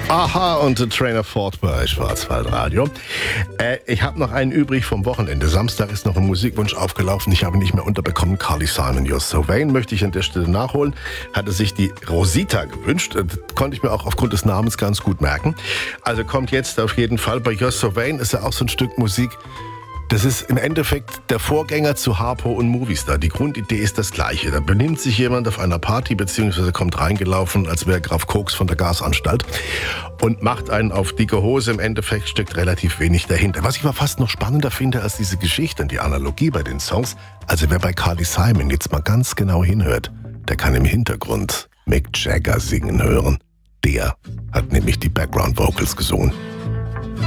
Aha und The Trainer Ford bei Schwarzwaldradio. Ich habe noch einen übrig vom Wochenende. Samstag ist noch ein Musikwunsch aufgelaufen. Ich habe nicht mehr unterbekommen. Carly Simon, You're So Vain, möchte ich an der Stelle nachholen. Hatte sich die Rosita gewünscht. Das konnte ich mir auch aufgrund des Namens ganz gut merken. Also kommt jetzt auf jeden Fall. Bei You're So Vain ist ja auch so ein Stück Musik. Das ist im Endeffekt der Vorgänger zu Harpo und Movistar. Die Grundidee ist das gleiche. Da benimmt sich jemand auf einer Party, beziehungsweise kommt reingelaufen, als wäre Graf Koks von der Gasanstalt und macht einen auf dicke Hose. Im Endeffekt steckt relativ wenig dahinter. Was ich aber fast noch spannender finde als diese Geschichte und die Analogie bei den Songs, also wer bei Carly Simon jetzt mal ganz genau hinhört, der kann im Hintergrund Mick Jagger singen hören. Der hat nämlich die Background Vocals gesungen.